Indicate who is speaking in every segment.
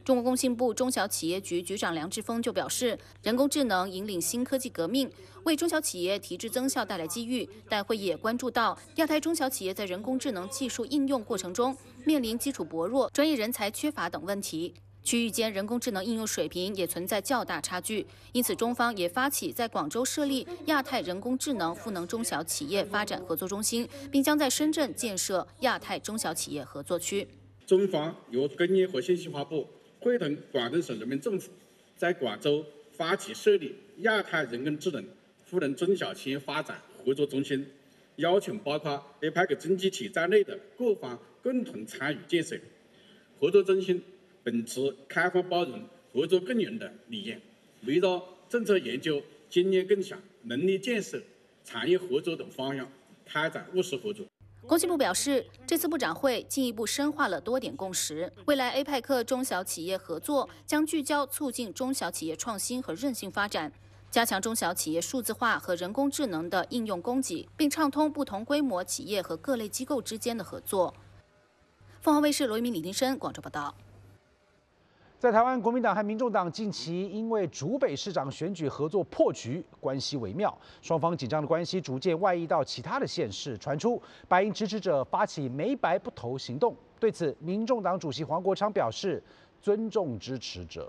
Speaker 1: 中国工信部中小企业局局长梁志峰就表示，人工智能引领新科技革命，为中小企业提质增效带来机遇，但会也关注到亚太中小企业在人工智能技术应用过程中面临基础薄弱、专业人才缺乏等问题。区域间人工智能应用水平也存在较大差距，因此中方也发起在广州设立亚太人工智能赋能中小企业发展合作中心，并将在深圳建设亚太中小企业合作区。
Speaker 2: 中方由工业和信息化部会同广东省人民政府，在广州发起设立亚太人工智能赋能中小企业发展合作中心，邀请包括 APEC 经济体在内的各方共同参与建设。合作中心秉持开放包容、合作共赢的理念，围绕政策研究、经验共享、能力建设、产业合作等方向开展务实合作。
Speaker 1: 工信部表示，这次部长会进一步深化了多点共识。未来 APEC 中小企业合作将聚焦促进中小企业创新和韧性发展，加强中小企业数字化和人工智能的应用供给，并畅通不同规模企业和各类机构之间的合作。凤凰卫视罗一鸣、李丁生广州报道。
Speaker 3: 在台湾，国民党和民众党近期因为竹北市长选举合作破局，关系微妙，双方紧张的关系逐渐外溢到其他的县市，传出白营支持者发起没白不投行动。对此，民众党主席黄国昌表示尊重支持者。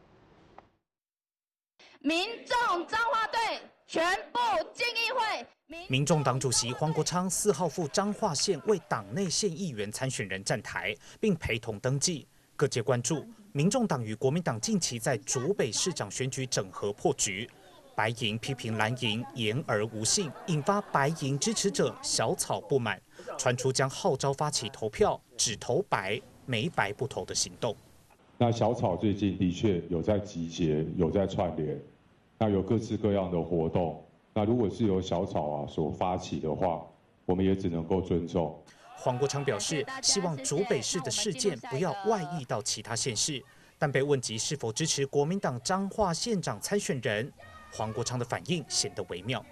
Speaker 4: 民众彰化队全部进议会。
Speaker 5: 民众党主席黄国昌4号赴彰化县为党内县议员参选人站台，并陪同登记。各界关注民众党与国民党近期在竹北市长选举整合破局，白营批评蓝营言而无信，引发白营支持者小草不满，传出将号召发起投票只投白没白不投的行动。
Speaker 6: 那小草最近的确有在集结，有在串联，那有各式各样的活动。那如果是由小草所发起的话，我们也只能够尊重。
Speaker 5: 黄国昌表示，希望竹北市的事件不要外溢到其他县市，但被问及是否支持国民党彰化县长参选人，黄国昌的反应显得微妙。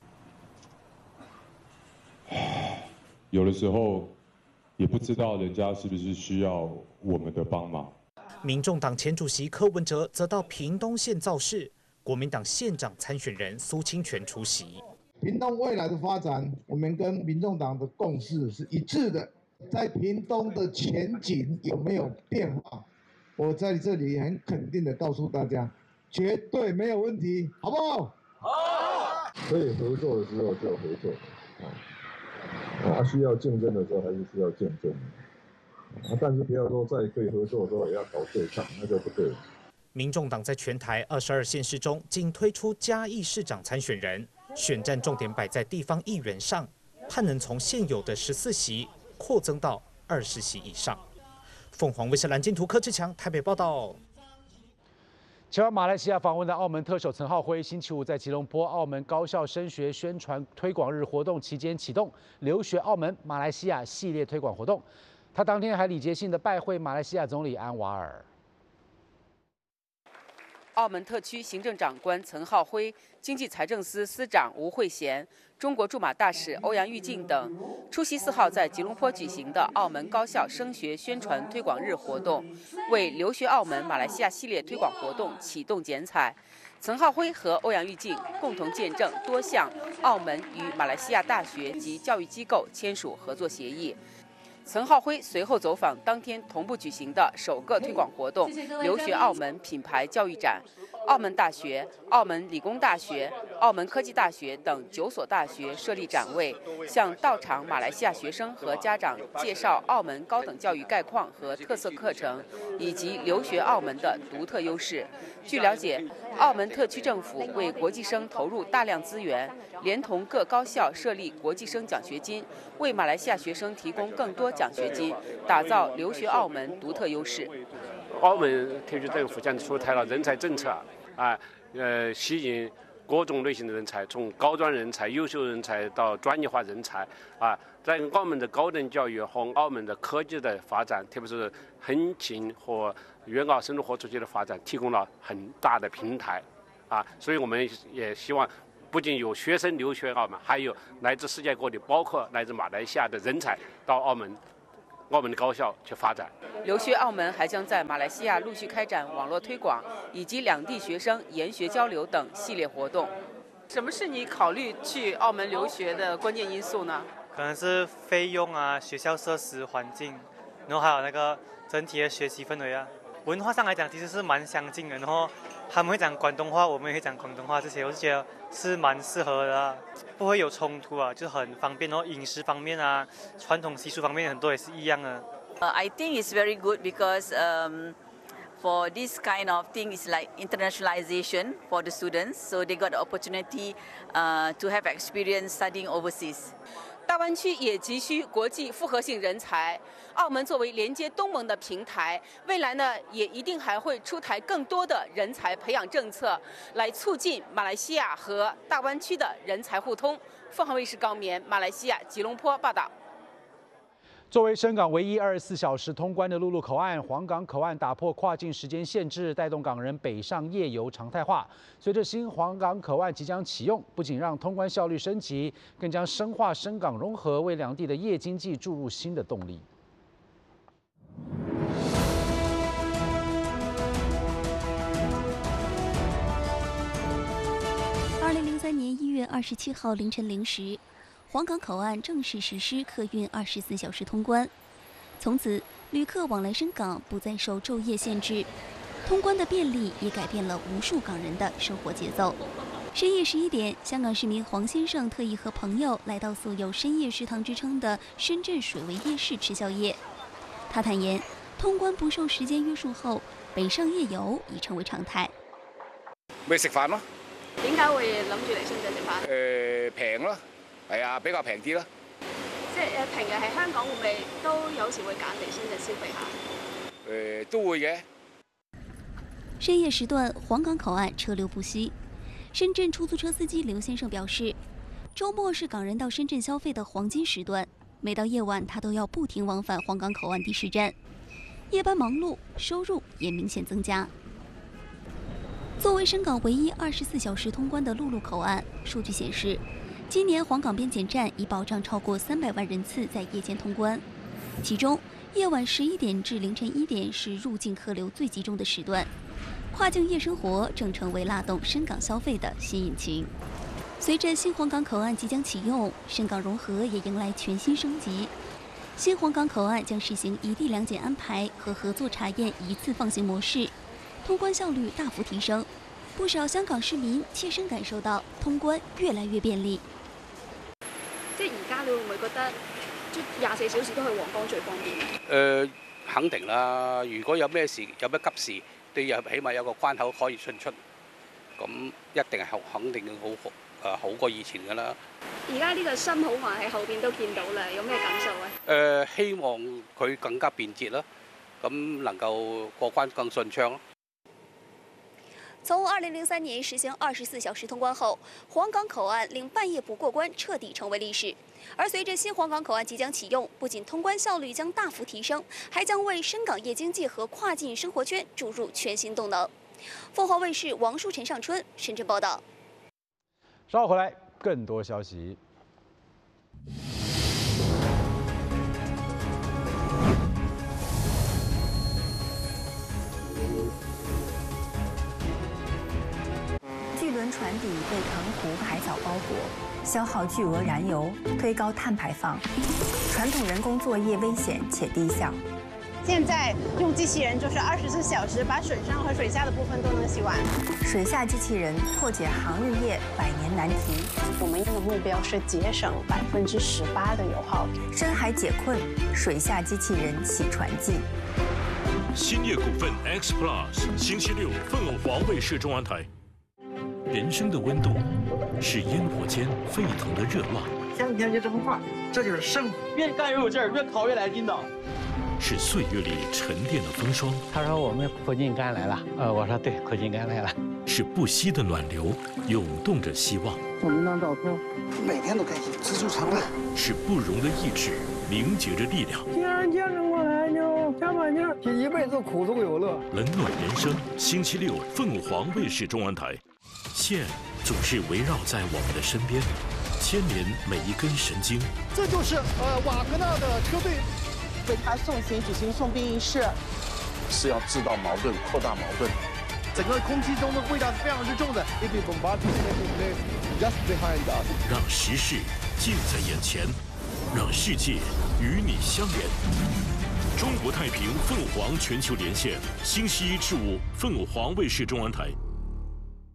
Speaker 6: 有的时候也不知道人家是不是需要我们的帮忙。
Speaker 5: 民众党前主席柯文哲则到屏东县造势，国民党县长参选人苏清泉出席。
Speaker 7: 屏东未来的发展，我们跟民众党的共识是一致的。在屏东的前景有没有变化？我在这里很肯定的告诉大家，绝对没有问题，好不好？好。
Speaker 8: 可以合作的时候就合作，需要竞争的时候还是需要竞争，但是不要说在可以合作的时候也要搞对抗，那就不对了。
Speaker 5: 民众党在全台22县市中，仅推出嘉义市长参选人。选战重点摆在地方议员上，盼能从现有的14席扩增到20席以上。凤凰卫视蓝金图柯志强台北报道。
Speaker 3: 前往马来西亚访问的澳门特首陈浩辉，星期五在吉隆坡澳门高校升学宣传推广日活动期间启动留学澳门马来西亚系列推广活动。他当天还礼节性的拜会马来西亚总理安瓦尔。
Speaker 9: 澳门特区行政长官岑浩辉、经济财政司司长吴慧贤、中国驻马大使欧阳玉靖等出席4号在吉隆坡举行的澳门高校升学宣传推广日活动，为留学澳门马来西亚系列推广活动启动剪彩。岑浩辉和欧阳玉靖共同见证多项澳门与马来西亚大学及教育机构签署合作协议。岑浩辉随后走访当天同步举行的首个推广活动——留学澳门品牌教育展。澳门大学、澳门理工大学、澳门科技大学等9所大学设立展位，向到场马来西亚学生和家长介绍澳门高等教育概况和特色课程，以及留学澳门的独特优势。据了解，澳门特区政府为国际生投入大量资源，连同各高校设立国际生奖学金，为马来西亚学生提供更多奖学金，打造留学澳门独特优势。
Speaker 10: 澳门特区政府将出台了人才政策，吸引各种类型的人才，从高端人才、优秀人才到专业化人才，在澳门的高等教育和澳门的科技的发展，特别是横琴和粤澳深度合作区的发展，提供了很大的平台，所以我们也希望，不仅有学生留学澳门，还有来自世界各地，包括来自马来西亚的人才到澳门我们的高校去发展。
Speaker 9: 留学澳门还将在马来西亚陆续开展网络推广以及两地学生研学交流等系列活动。什么是你考虑去澳门留学的关键因素呢？
Speaker 11: 可能是费用啊、学校设施、环境，然后还有那个整体的学习氛围啊。文化上来讲，其实是蛮相近的。然后他们会讲广东话，我们也会讲广东话，这些我是觉得是蛮适合的啊，不会有冲突啊，就很方便。然后饮食方面啊、传统习俗方面很多也是一样的。
Speaker 12: I think it's very good because for this kind of thing is like internationalization for the students, so they got the opportunity to have experience studying overseas.
Speaker 9: 大湾区也急需国际复合性人才，澳门作为连接东盟的平台，未来呢也一定还会出台更多的人才培养政策，来促进马来西亚和大湾区的人才互通。凤凰卫视高棉，马来西亚吉隆坡报道。
Speaker 3: 作为深港唯一24小时通关的陆路口岸，黄港口岸打破跨境时间限制，带动港人北上夜游常态化。随着新黄港口岸即将启用，不仅让通关效率升级，更将深化深港融合，为两地的夜经济注入新的动力。
Speaker 13: 2003年1月27号凌晨0时。黄港口岸正式实施客运24小时通关，从此旅客往来深港不再受昼夜限制。通关的便利也改变了无数港人的生活节奏。深夜11点，香港市民黄先生特意和朋友来到素有深夜食堂之称的深圳水围夜市吃宵夜。他坦言，通關不受時間約束後，北上夜遊已成為常態。
Speaker 14: 咪食飯咯。
Speaker 15: 點解會諗住嚟深圳食飯？
Speaker 14: 平咯。係啊，比較平啲咯。
Speaker 15: 即係平日喺香港會唔會都有時會揀嚟深圳消費下？
Speaker 14: 都會嘅。
Speaker 13: 深夜時段，黃港口岸車流不息。深圳出租車司機劉先生表示，周末是港人到深圳消費的黃金時段，每到夜晚他都要不停往返黃港口岸的士站，夜班忙碌，收入也明顯增加。作為深港唯一24小時通關的陸路口岸，數據顯示。今年黃港邊檢站已保障超過300萬人次在夜間通關，其中夜晚11點至凌晨1點是入境客流最集中的時段，跨境夜生活正成為拉動深港消費的新引擎。隨着新黃港口岸即將啟用，深港融合也迎來全新升級。新黃港口岸將實行一地兩檢安排和合作查驗一次放行模式，通關效率大幅提升，不少香港市民切身感受到通關越來越便利。
Speaker 15: 即係而家你會唔會覺得24小時都去皇崗最方便？
Speaker 14: 肯定啦。如果有咩事、有咩急事，都有起碼有個關口可以進出，咁一定係肯定好過以前㗎啦。
Speaker 15: 而家呢個新口岸喺後邊都見到啦，有咩感受啊？
Speaker 14: 希望佢更加便捷啦，咁能夠過關更順暢咯。
Speaker 13: 從2003年實行24小時通關後，黃港口岸令半夜不過關徹底成為歷史。而隨着新黃港口岸即將啟用，不僅通關效率將大幅提升，還將為深港夜經濟和跨境生活圈注入全新動能。鳳凰衛視王淑陳尚春深圳報道。
Speaker 3: 稍後回來更多消息。
Speaker 16: 巨轮船底被藤壶海藻包裹，消耗巨额燃油，推高碳排放，传统人工作业危险且低效。
Speaker 17: 现在用机器人就是24小时把水上和水下的部分都能洗完。
Speaker 16: 水下机器人破解航日业100年难题。
Speaker 17: 我们的目标是节省18%的油耗。
Speaker 16: 深海解困，水下机器人洗船记。
Speaker 18: 兴业股份 X Plus， 星期六凤凰卫视中文台。人生的温度是烟火间沸腾的热浪，
Speaker 19: 天天就这么快，这就是生活。越干越有劲儿，越烤越来劲道。
Speaker 18: 是岁月里沉淀的风霜。
Speaker 20: 他说我们苦尽甘来了，我说对，苦尽甘来了。
Speaker 18: 是不息的暖流，涌动着希望。
Speaker 19: 我们当照片，每天都开心，知足常乐。
Speaker 18: 是不容的意志，凝结着力量。
Speaker 19: 既然见着我来就加把劲儿，这一辈子苦中有乐。
Speaker 18: 冷暖人生，星期六凤凰卫视中文台。线总是围绕在我们的身边，牵连每一根神经。
Speaker 21: 这就是瓦格纳的车队。 为他送行举行送殡仪式。
Speaker 22: 是要制造矛盾、扩大矛盾。
Speaker 23: 整个空气中的味道是非常之重的。
Speaker 18: 让时事近在眼前，让世界与你相连。中国太平凤凰全球连线，星期一至五，凤凰卫视中文台。